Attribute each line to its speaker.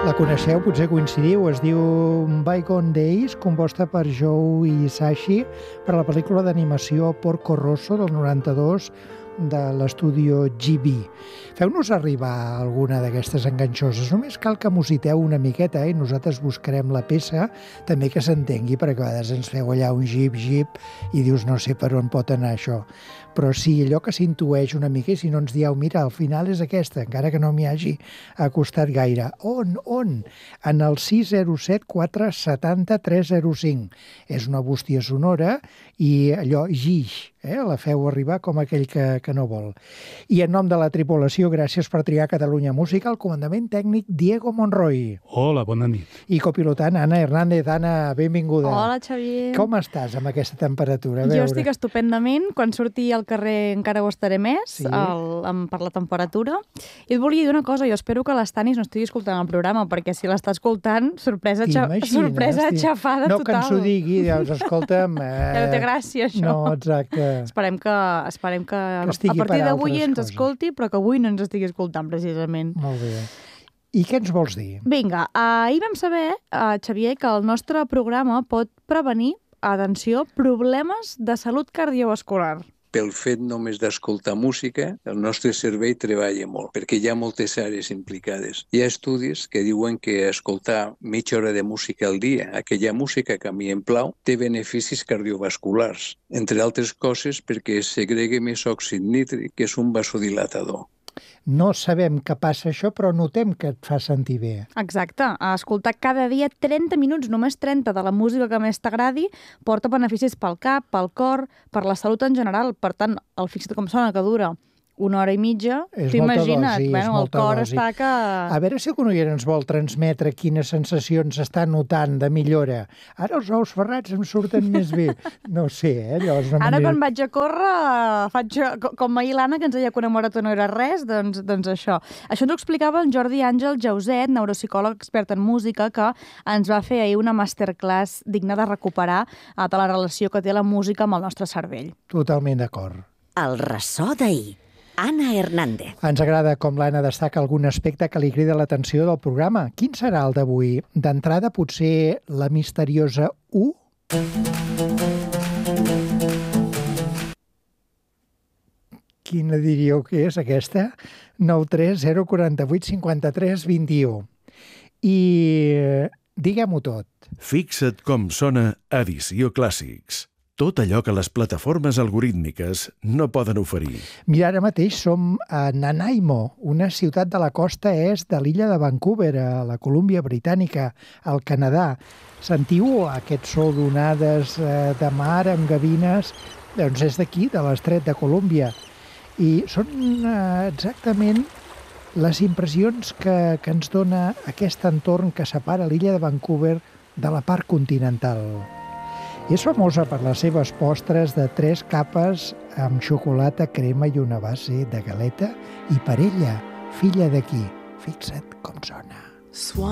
Speaker 1: La coneixeu, potser coincidiu, es diu Bygone Days, composta per Joe Hisaishi per a la pel·lícula d'animació Porco Rosso del 92 de l'estudi Ghibli. Feu-nos arribar alguna d'aquestes enganxoses. Només cal que musiteu una miqueta i nosaltres buscarem la peça, també que s'entengui, perquè a vegades ens feu allà un gip i dius no sé per on pot anar això. Però sí, allò que s'intueix una mica i si no ens dieu, mira, al final és aquesta, encara que no m'hi hagi acostat gaire. On? En el 607 470 305. És una bústia sonora i allò gix, la feu arribar com aquell que no vol. I en nom de la tripulació, gràcies per triar Catalunya Música, el comandament tècnic Diego Monroy.
Speaker 2: Hola, bona nit.
Speaker 1: I copilotant Anna Hernández. Anna, benvinguda.
Speaker 3: Hola, Xavier.
Speaker 1: Com estàs amb aquesta temperatura?
Speaker 3: Jo estic estupendament. Quan surti al carrer encara ho estaré més,
Speaker 1: sí?
Speaker 3: Per la temperatura. I et volia dir una cosa, jo espero que l'Estanis no estigui escoltant el programa, perquè si l'està escoltant, sorpresa aixafada
Speaker 1: no,
Speaker 3: total.
Speaker 1: Que ens ho digui, doncs, escolta'm...
Speaker 3: Ja no té gràcia, això.
Speaker 1: No, exacte.
Speaker 3: Esperem que a partir d'avui ens escolti, però que avui no ens estigui escoltant, precisament.
Speaker 1: Molt bé. I què ens vols dir?
Speaker 3: Vinga, ahir vam saber, Xavier, que el nostre programa pot prevenir, atenció, problemes de salut cardiovascular.
Speaker 4: Pel fet només d'escoltar música, el nostre cervell treballa molt, perquè hi ha moltes àrees implicades. Hi ha estudis que diuen que escoltar mitja hora de música al dia, aquella música que a mi em plau, té beneficis cardiovasculars, entre altres coses perquè segrega més òxid nítric, que és un vasodilatador.
Speaker 1: No sabem què passa això, però notem que et fa sentir bé.
Speaker 3: Exacte. Escoltar cada dia 30 minuts, només 30, de la música que més t'agradi, porta beneficis pel cap, pel cor, per la salut en general. Per tant, fixa't com sona que dura 1 hora i mitja, t'imagina't, el cor està que...
Speaker 1: A veure si algun oient ens vol transmetre quines sensacions està notant de millora. Ara els ous ferrats em surten més bé. No sé, allò és una manera...
Speaker 3: Ara quan vaig a córrer, faig com ahir l'Anna, que ens deia que una marató no era res, doncs això. Això ens ho explicava en Jordi Àngel Jauset, neuropsicòleg expert en música, que ens va fer ahir una masterclass digna de recuperar de la relació que té la música amb el nostre cervell.
Speaker 1: Totalment d'acord.
Speaker 5: El ressò d'ahir. Anna Hernández.
Speaker 1: Ens agrada com l'Anna destaca algun aspecte que li crida l'atenció del programa. Quin serà el d'avui? D'entrada, potser la misteriosa U? Quina diríeu que és aquesta? 93048 53 21. I diguem-ho tot.
Speaker 6: Fixa't com sona Edició Clàssics. Tot allò que les plataformes algorítmiques no poden oferir.
Speaker 1: Mira, ara mateix som a Nanaimo, una ciutat de la costa est de l'illa de Vancouver, a la Colúmbia Britànica, al Canadà. Sentiu aquest so d'onades de mar amb gavines? Doncs és d'aquí, de l'estret de Colúmbia. I són exactament les impressions que ens dona aquest entorn que separa l'illa de Vancouver de la part continental. És famosa per les seves postres de 3 capes amb xocolata, crema i una base de galeta. I per ella, filla d'aquí, fixa't com sona.